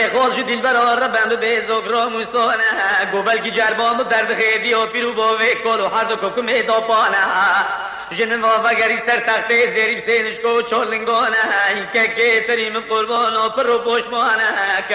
خالش دل برار بند به زگرام سانه گوبل کی جربام درد خیدی و پیرو با وکل و هر دو کوکم داپانه جن وافگری سر تخت زریب سینش کو چولنگانه این که تریم قربان و پر و پشمانه